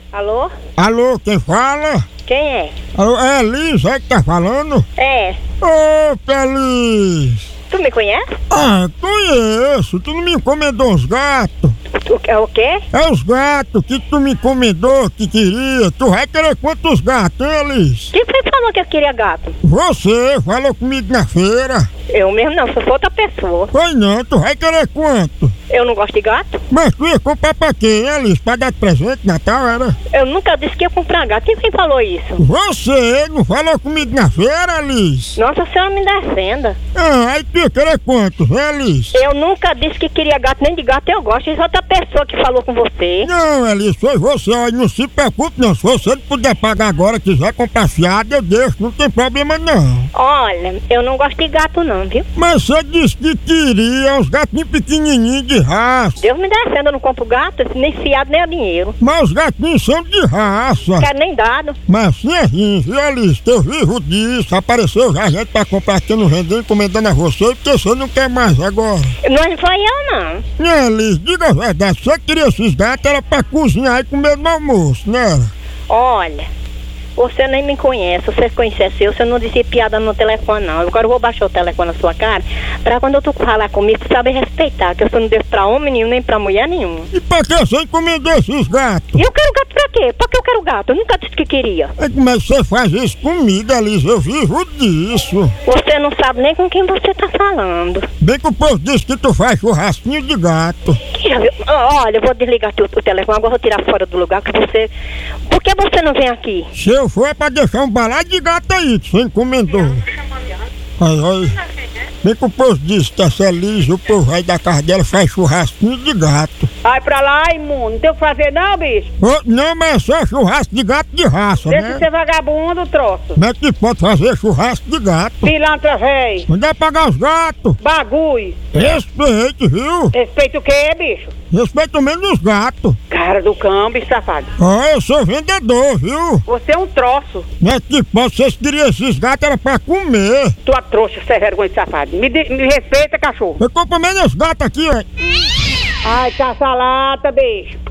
Alô? Alô, quem fala? Quem é? Alô, é Elis, é que tá falando? É. Ô, Elis! Tu me conhece? Ah, conheço. Tu não me encomendou uns gatos? É o quê? É os gatos que tu me encomendou, que queria. Tu vai querer quantos gatos, hein, Elis? Quem foi que falou que eu queria gato? Você falou comigo na feira. Eu mesmo não, se for outra pessoa. Foi não, tu vai querer quanto? Eu não gosto de gato? Mas tu ia comprar pra quem, hein, Elis? Pra dar de presente, Natal, era? Eu nunca disse que ia comprar gato. Quem foi que falou isso? Você não falou comigo na feira, Elis? Nossa senhora, me defenda. Ah, aí tu ia querer quantos, Elis? Eu nunca disse que queria gato, nem de gato eu gosto. Isso é outra pessoa que falou com você. Não, Elis, foi você. Olha, não se preocupe não. Se você não puder pagar agora, quiser comprar fiado, eu deixo. Não tem problema não. Olha, eu não gosto de gato não, viu? Mas você disse que queria uns gatinhos pequenininhos de raça. Deus me defenda, eu não compro gato, nem fiado, nem é dinheiro. Mas os gatinhos são de raça. Quero nem dado. Mas assim é ruim, viu, Elis? Que eu vivo disso. Apareceu já gente pra comprar aqui no Rendem, encomendando a você, porque você não quer mais agora. Não foi eu não. Não, Elis, diga a verdade. Você queria esses gatos, era pra cozinhar e comer no almoço, né? Olha, você nem me conhece. Se você conhecesse eu, você não dizia piada no telefone, não. Agora eu vou baixar o telefone na sua cara, pra quando tu falar comigo, tu saber respeitar, que eu só não devo pra homem nenhum, nem pra mulher nenhuma. E pra que você encomendou esses gatos? E eu quero gato pra quê? Pra que eu quero gato? Eu nunca disse que queria. É, como é que você faz isso comigo, Elis? Eu vivo disso. Você não sabe nem com quem você tá falando. Bem que o povo diz que tu faz churrasquinho de gato. Olha, eu vou desligar o telefone, agora eu vou tirar fora do lugar que você... Por que você não vem aqui? Se eu for é pra deixar um balado de gato aí que você encomendou. Aí. Bem que o povo diz que essa Elis, o povo aí da casa dela faz churrasquinho de gato. Vai pra lá, imundo. Não tem o que fazer não, bicho? Oh, não, mas é só churrasco de gato de raça, Deixa de né? ser vagabundo, troço. Como é que pode fazer churrasco de gato? Pilantra véi. Não dá pra pagar os gatos. Bagulho. Respeite, viu? Respeita o quê, bicho? Respeito menos os gatos. Cara do câmbio, safado. Ó, eu sou vendedor, viu? Você é um troço. Não é que pode, vocês queriam esses gatos, era pra comer. Tua trouxa, sem vergonha, safado. Me respeita, cachorro. Eu compro menos gatos aqui, ó. Ai, caça-lata, bicho.